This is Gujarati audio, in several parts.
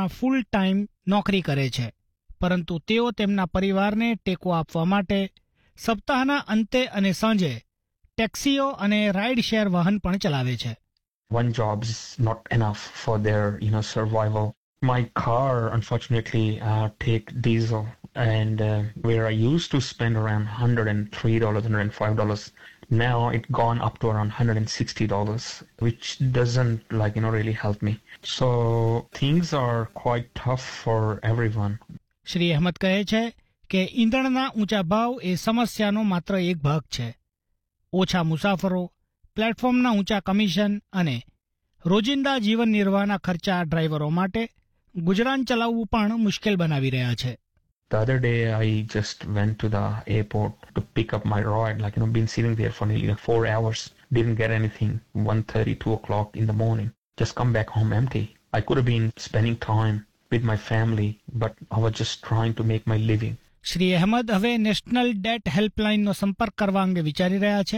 ફૂલ ટાઈમ નોકરી કરે છે, પરંતુ તેઓ તેમના પરિવારને ટેકો આપવા માટે સપ્તાહના અંતે અને સાંજે ટેક્સીઓ અને રાઇડ શેર વાહન પણ ચલાવે છે. One job is not enough for their, survival. My car, unfortunately, take diesel, and where I used to spend around $103, $105, now it gone up to around $160, which doesn't really help me. So things are quite tough for everyone. Shri Ahmed કહે છે કે ઈંધણના ઊંચા ભાવ એ સમસ્યાનો માત્ર એક ભાગ છે. ઓછા મુસાફરો, પ્લેટફોર્મના ઊંચા કમિશન અને રોજિંદા જીવન નિર્વાહના ખર્ચા ડ્રાઈવરો માટે ગુજરાન ચલાવવું પણ મુશ્કેલ બનાવી રહ્યા છે. The other day, I just went to the airport to pick up my ride, been sitting there for nearly 4 hours, didn't get anything, 1:30, 2 o'clock in the morning, just come back home empty. I could have been spending time with my family, but I was just trying to make my living. Shri Ahmed હવે નેશનલ ડેટ હેલ્પલાઇનનો સંપર્ક કરવા અંગે વિચારી રહ્યા છે.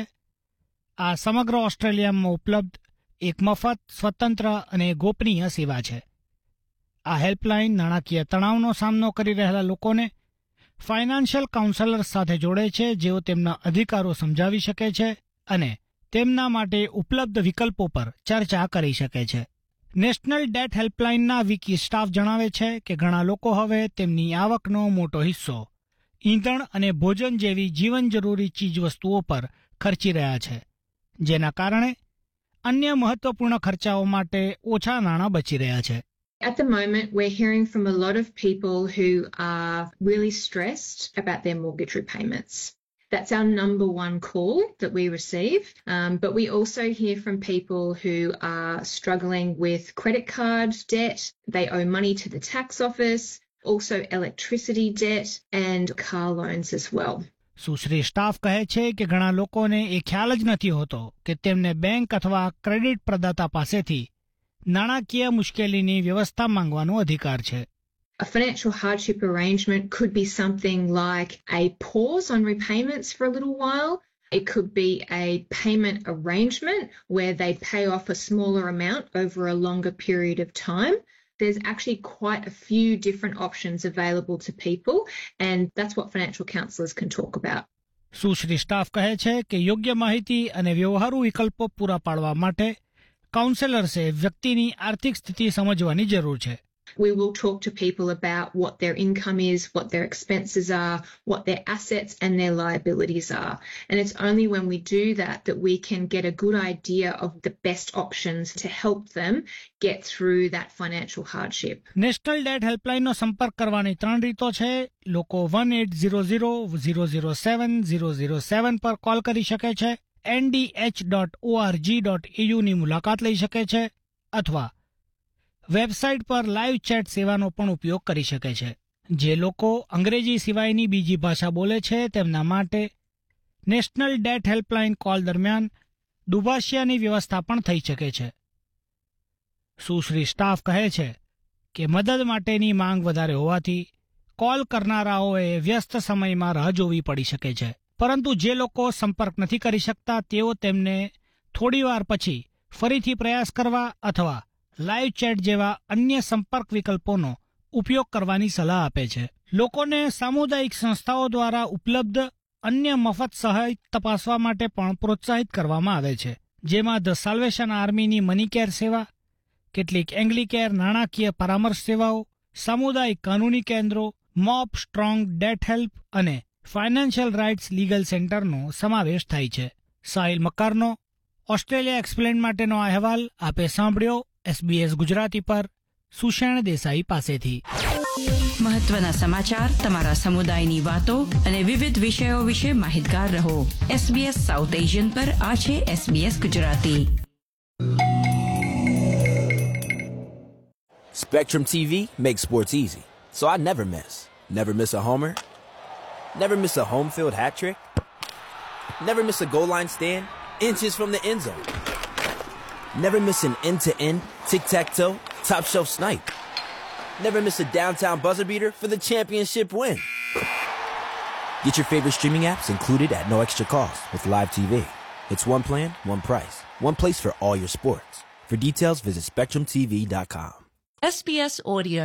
આ સમગ્ર ઓસ્ટ્રેલિયામાં ઉપલબ્ધ એક મફત, સ્વતંત્ર અને ગોપનીય સેવા છે. આ હેલ્પલાઇન નાણાકીય તણાવનો સામનો કરી રહેલા લોકોને ફાઇનાન્શિયલ કાઉન્સેલર સાથે જોડે છે, જેઓ તેમના અધિકારો સમજાવી શકે છે અને તેમના માટે ઉપલબ્ધ વિકલ્પો પર ચર્ચા કરી શકે છે. નેશનલ ડેટ હેલ્પલાઇનના વિકી સ્ટાફ જણાવે છે કે ઘણા લોકો હવે તેમની આવકનો મોટો હિસ્સો ઈંધણ અને ભોજન જેવી જીવન જરૂરી ચીજવસ્તુઓ પર ખર્ચી રહ્યા છે, જેના કારણે અન્ય મહત્વપૂર્ણ ખર્ચાઓ માટે ઓછા નાણાં બચી રહ્યા છે. At the moment, we're hearing from a lot of people who are really stressed about their mortgage repayments. That's our number one call that we receive. But we also hear from people who are struggling with credit card debt. They owe money to the tax office, also electricity debt and car loans as well. Sushri staff કહે છે કે ઘણા લોકોને એ ખ્યાલ જ નથી હોતો કે તેમને બેંક અથવા ક્રેડિટ પ્રદાતા પાસેથી નાણાકીય મુશ્કેલીની વ્યવસ્થા માંગવાનો અધિકાર છે. A financial hardship arrangement could be something like a pause on repayments for a little while. It could be a payment arrangement where they pay off a smaller amount over a longer period of time. There's actually quite a few different options available to people, and that's what financial counsellors can talk about. Sushri staff કહે છે કે યોગ્ય માહિતી અને વ્યવહારુ વિકલ્પો પૂરા પાડવા માટે કાઉન્સેલર્સે વ્યક્તિની આર્થિક સ્થિતિ સમજવાની જરૂર છે. We will talk to people about what their income is, what their expenses are, what their assets and their liabilities are. And it's only when we do that that we can get a good idea of the best options to help them get through that financial hardship. National date હેલ્પલાઇનનો સંપર્ક કરવાની 3 રીતો છે. લોકો 1800-007-007 પર કોલ કરી શકે છે, ndh.org.au ની મુલાકાત લઈ શકે છે અથવા વેબસાઇટ પર લાઈવ ચેટ સેવાનો પણ ઉપયોગ કરી શકે છે. જે લોકો અંગ્રેજી સિવાયની બીજી ભાષા બોલે છે તેમના માટે નેશનલ ડેટ હેલ્પલાઇન કોલ દરમિયાન દુભાષિયાની વ્યવસ્થા પણ થઈ શકે છે. સુશ્રી સ્ટાફ કહે છે કે મદદ માટેની માંગ વધારે હોવાથી કોલ કરનારાઓએ વ્યસ્ત સમયમાં રાહ જોવી પડી શકે છે, પરંતુ જે લોકો સંપર્ક નથી કરી શકતા તેઓ તેમને થોડીવાર પછી ફરીથી પ્રયાસ કરવા અથવા લાઈવ ચેટ જેવા અન્ય સંપર્ક વિકલ્પોનો ઉપયોગ કરવાની સલાહ આપે છે. લોકોને સામુદાયિક સંસ્થાઓ દ્વારા ઉપલબ્ધ અન્ય મફત સહાય તપાસવા માટે પણ પ્રોત્સાહિત કરવામાં આવે છે, જેમાં ધ સાલ્વેશન આર્મીની મની કેર સેવા, કેટલીક એંગ્લિકેર નાણાકીય પરામર્શ સેવાઓ, સામુદાયિક કાનૂની કેન્દ્રો, મોપ સ્ટ્રોંગ ડેટ હેલ્પ અને ફાઇનાન્શિયલ રાઇટ્સ લીગલ સેન્ટરનો સમાવેશ થાય છે. સાહિલ મક્કારનો ઓસ્ટ્રેલિયા એક્સપ્લેન માટેનો અહેવાલ આપે સાંભળ્યો SBS ગુજરાતી પર સુષેણ દેસાઈ પાસેથી. મહત્વના સમાચાર, તમારા સમુદાયની વાતો અને વિવિધ વિષયો વિશે માહિતગાર રહો. SBS સાઉથ એશિયન પર આ છે SBS Gujarati. Spectrum TV makes sports easy, so I never miss. Never miss a homer. Never miss a home field hat trick. Never miss a goal line stand inches from the end zone. Never miss an end-to-end, tic-tac-toe, top-shelf snipe. Never miss a downtown buzzer beater for the championship win. Get your favorite streaming apps included at no extra cost with Live TV. It's one plan, one price, one place for all your sports. For details, visit SpectrumTV.com. SBS Audio.